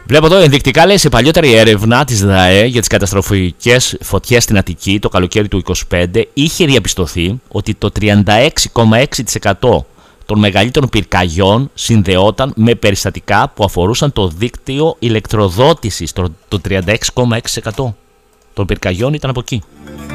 Βλέπω εδώ ενδεικτικά, λέει, σε παλιότερη έρευνα της ΔΑΕ για τις καταστροφικές φωτιές στην Αττική το καλοκαίρι του 2025 είχε διαπιστωθεί ότι το 36,6% των μεγαλύτερων πυρκαγιών συνδεόταν με περιστατικά που αφορούσαν το δίκτυο ηλεκτροδότησης. Το 36,6% των πυρκαγιών ήταν από εκεί.